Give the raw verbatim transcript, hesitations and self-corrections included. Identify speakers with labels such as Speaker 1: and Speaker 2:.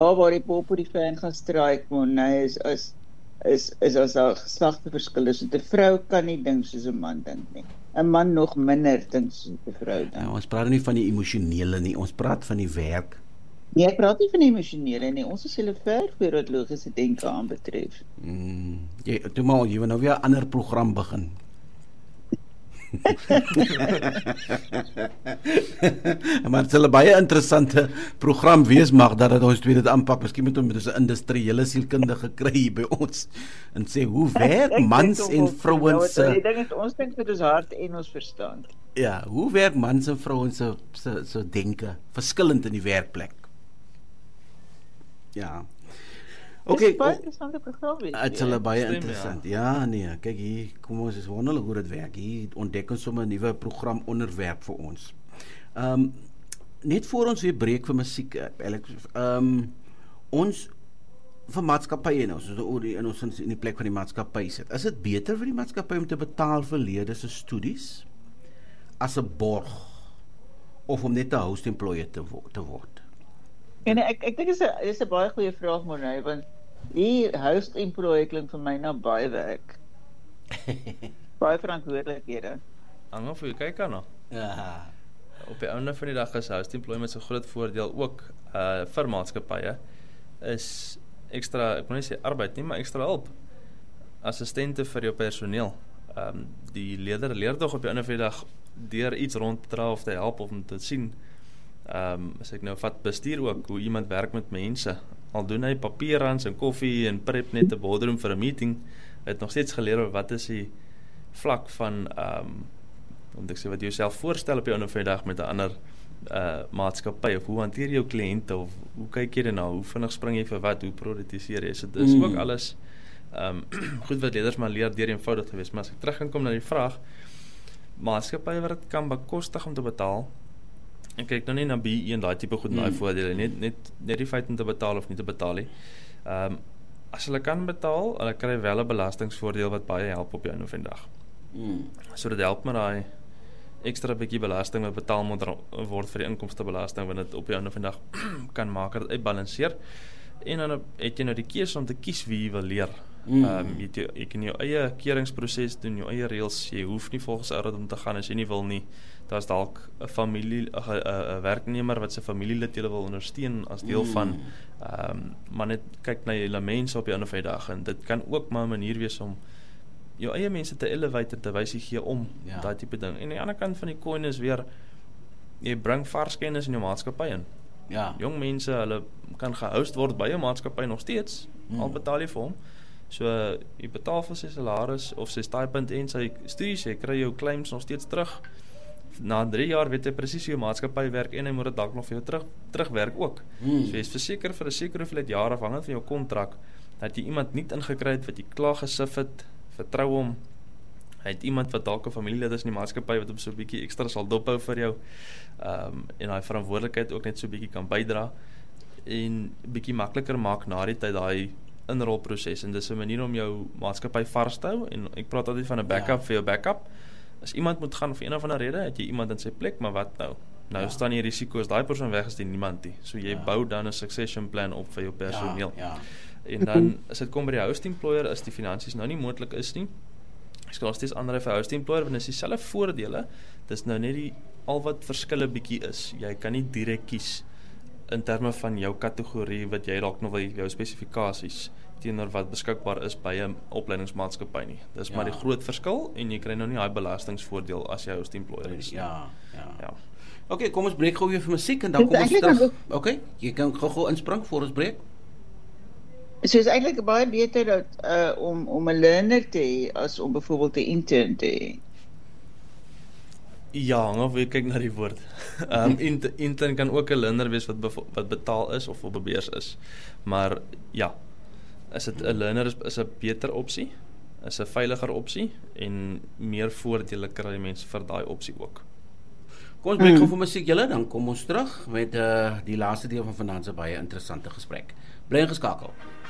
Speaker 1: waar die pop op die fan gaan strike, man, nee, is, is, is, is as daar geslagteverskil is, want 'n vrou kan nie dink soos 'n man dink nie. 'n Man nog minder dink soos 'n vrou dink.
Speaker 2: Ja, ons praat nie van die emosionele nie, ons praat van die werk.
Speaker 1: Nee, ek praat nie van die emosionele nie, ons is hulle ver voor wat logiese denke aanbetref.
Speaker 2: Mm, jy, toe maar, jy wil nou weer 'n ander program begin. Maar het sal 'n baie interessante program wees, mag dat dit ons twee dit aanpak. Miskien moet ons 'n industriële sielkundige kry hier by ons en sê hoe werk mans en vrouens se
Speaker 1: Die ding is ons dink met ons hart en ons verstand.
Speaker 2: Ja, hoe werk mans en vrouens se se se denke verskillend in die werkplek? Ja.
Speaker 1: Okay, dis 'n baie interessante program wees.
Speaker 2: Dit sal baie interessant. Ja. ja, nee, kyk hier, kom ons is wonderlik hoe dit werk. Hier ontdek ons sommer 'n nuwe program onderwerp vir ons. Ehm um, net voor ons weer breek vir musiek, Alex, ehm um, ons vir maatskappye nou, soos oor die in ons in die plek van die maatskappy sit. Is dit beter vir die maatskappy om te betaal vir lede se studies as 'n borg of om net 'n host employer te, wo te word?
Speaker 1: En ek ek dink dit is 'n dis 'n baie goeie vraag, Morney, want die host employer klink vir my na baie werk. Baie verantwoordelikhede.
Speaker 3: Hang af hoe jy kyk aan.
Speaker 2: Ja.
Speaker 3: Op die einde van die dag is host employment so groot voordeel ook uh vir maatskappye is ekstra, ek wil nie sê arbeid nie, maar ekstra hulp. Assistente vir jou personeel. Um die leier leer tog op die einde van die dag deur iets rond te dra of te help of om te sien. Um, as ek nou vat bestuur ook, hoe iemand werk met mense, al doen hy papierrans en koffie en prep net 'n boardroom vir 'n meeting, het nog steeds geleer wat is die vlak van, um, om ek sê wat jy jouself voorstel op jou einde van die dag met 'n ander uh, maatskappy, of hoe hanteer jy jou kliënte, of hoe kyk jy daarna, hoe vinnig spring jy vir wat, hoe prioritiseer jy, so dit is mm. ook alles um, goed wat leerders maar leer deur eenvoudig te wees, maar as ek terug kan kom na die vraag, maatskappye wat dit kan bekostig om te betaal. En kyk nou nie na B E en daai tipe goed, daai mm. voordele, net, net, net die feit om te betaal of nie te betaal nie. Um, as hulle kan betaal, hulle kry wel 'n belastingsvoordeel wat baie help op jou einde van die dag. Mm. So dit help met daai ekstra bietjie belasting wat betaal moet word vir die inkomstebelasting, want dit op jou einde van die dag kan maak dat dit uitbalanseer. En dan het jy nou die keuse om te kies wie jy wil leer. Mm. Um, jy, jy, jy kan jou eie keuringsproses doen, jou eie reëls, jy hoef nie volgens ouderdom te gaan as jy nie wil nie. Daar's dalk 'n familie, 'n werknemer wat sy familielid julle wil ondersteun as deel mm. van, um, maar net kyk na julle mense op die einde van die dag, en dit kan ook maar 'n manier wees om jou eie mense te elevate, te wys jy gee om, ja. daai tipe ding. En aan die ander kant van die coin is weer, jy bring vars kennis in jou maatskappy in. Ja. Jong mense, hulle kan gehost word by jou maatskappy nog steeds, mm. al betaal jy vir hom. So, jy betaal vir sy salaris of sy stipend en sy studies, jy kry jou claims nog steeds terug. Na drie jaar weet jy presies hoe jou maatskappy werk en hy moet dit dalk nog vir jou terug, terugwerk ook. Mm. So, jy is verseker vir 'n sekere hoeveelheid jare afhangend van jou kontrak, dat jy iemand nie ingekry het wat jy klaar gesif het, vertrou hom, hy het iemand wat dalk 'n familielid is in die maatskappy wat hom so 'n bietjie ekstra sal dophou vir jou, um, en daai verantwoordelikheid ook net so 'n bietjie kan bydra, en bietjie makliker maak na die tyd daai inrolproses, en dis 'n manier om jou maatskappy vars te hou, en ek praat altyd van 'n backup ja. vir jou backup. As iemand moet gaan vir een of ander rede, het jy iemand in sy plek, maar wat nou? Nou ja. staan die risiko, as daai persoon weg is, die niemand nie. So jy ja. bou dan 'n succession plan op vir jou personeel. Ja, ja. En dan, as dit kom by die host employer, as die finansies nou nie moontlik is nie, ek skal nog steeds ander vir host employer, want dis dieselfde voordele, dis nou net die, al wat verskille bietjie is, jy kan nie direk kies, in terme van jou kategorie, wat jy dalk nog wil, jou spesifikasies, teenoor wat beskikbaar is by 'n opleidingsmaatskappy nie. Dis ja. maar die groot verskil, en jy kry nou nie daai belastingsvoordeel as jy host employer is.
Speaker 2: Ja, ja. ja. Oké, okay, kom ons breek gou weer vir musiek, en dan kom ons terug. Oké, okay, jy kan gou-gou inspring voor ons breek.
Speaker 1: So is eintlik baie beter dat, uh, om, om 'n learner te hê, as om byvoorbeeld 'n intern te hê.
Speaker 3: Ja, hang af, jy kyk na die woord. Um, intern, intern kan ook 'n learner wees wat, wat betaal is, of op 'n beurs is. Maar, ja, is dit 'n learner is, is 'n beter opsie, is 'n veiliger opsie, en meer voordele kry mense vir daai opsie ook.
Speaker 2: Kom ons breek gou vir musiek julle, dan kom ons terug met uh, die laaste deel van vanaand se baie interessante gesprek. Bly ingeskakel.